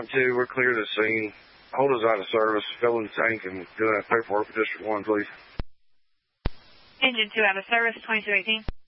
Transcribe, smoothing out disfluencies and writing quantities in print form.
2, we're clear to the scene. Hold us out of service, filling the tank, and doing that paperwork for District 1, please. Engine 2 out of service, 2218.